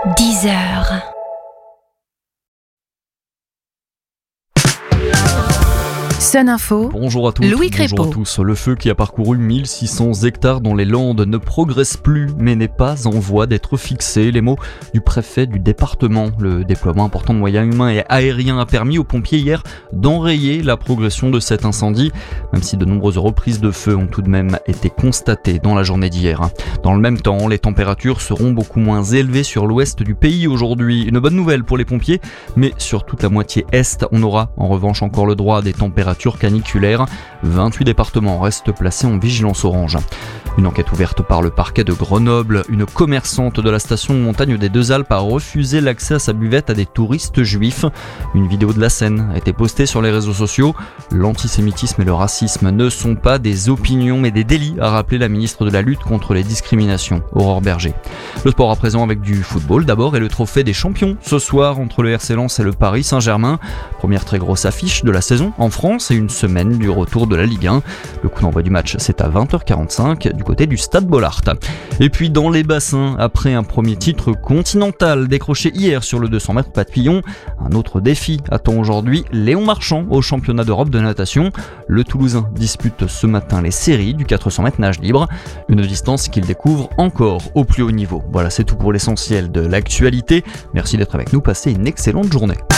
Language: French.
10h. Sun Info. Bonjour à toutes, Louis Crépeau. bonjour à tous. Le feu qui a parcouru 1600 hectares dans les Landes ne progresse plus, mais n'est pas en voie d'être fixé. Les mots du préfet du département. Le déploiement important de moyens humains et aériens a permis aux pompiers hier d'enrayer la progression de cet incendie, même si de nombreuses reprises de feu ont tout de même été constatées dans la journée d'hier. Dans le même temps, les températures seront beaucoup moins élevées sur l'ouest du pays aujourd'hui. Une bonne nouvelle pour les pompiers, mais sur toute la moitié est, on aura en revanche encore le droit à des températures caniculaires. 28 départements restent placés en vigilance orange. Une enquête ouverte par le parquet de Grenoble. Une commerçante de la station de montagne des Deux Alpes a refusé l'accès à sa buvette à des touristes juifs. Une vidéo de la scène a été postée sur les réseaux sociaux. L'antisémitisme et le racisme ne sont pas des opinions mais des délits, a rappelé la ministre de la lutte contre les discriminations, Aurore Berger. Le sport à présent avec du football d'abord et le trophée des champions ce soir entre le RC Lens et le Paris Saint-Germain. Première très grosse affiche de la saison en France et une semaine du retour de la Ligue 1. Le coup d'envoi du match, c'est à 20h45 du côté du Stade Bollaert. Et puis dans les bassins, après un premier titre continental décroché hier sur le 200 mètres papillon, un autre défi attend aujourd'hui Léon Marchand au championnat d'Europe de natation. Le Toulousain dispute ce matin les séries du 400 mètres nage libre, une distance qu'il découvre encore au plus haut niveau. Voilà, c'est tout pour l'essentiel de l'actualité. Merci d'être avec nous, passez une excellente journée.